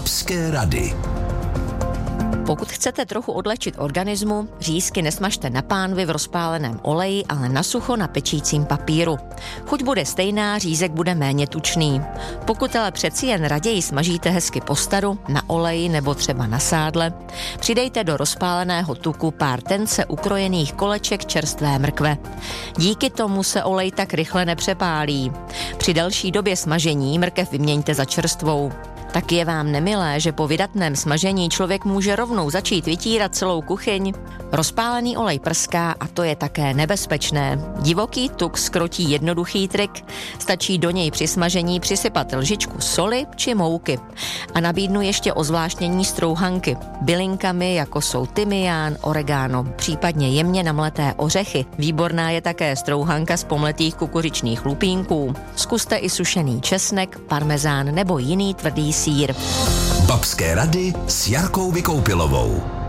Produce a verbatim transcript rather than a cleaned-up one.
Babské rady. Pokud chcete trochu odlečit organismu, řízky nesmažte na pánvi v rozpáleném oleji, ale na sucho na pečícím papíru. Chuť bude stejná, řízek bude méně tučný. Pokud ale přeci jen raději smažíte hezky po staru, na oleji nebo třeba na sádle, přidejte do rozpáleného tuku pár tence ukrojených koleček čerstvé mrkve. Díky tomu se olej tak rychle nepřepálí. Při delší době smažení mrkev vyměňte za čerstvou. Tak je vám nemilé, že po vydatném smažení člověk může rovnou začít vytírat celou kuchyň? Rozpálený olej prská a to je také nebezpečné. Divoký tuk zkrotí jednoduchý trik. Stačí do něj při smažení přisypat lžičku soli či mouky. A nabídnu ještě ozvláštnění strouhanky. Bylinkami, jako jsou tymián, oregano, případně jemně namleté ořechy. Výborná je také strouhanka z pomletých kukuřičných lupínků. Zkuste i sušený česnek, parmezán nebo jiný tvrdý sýr. Babské rady s Jarkou Vykoupilovou.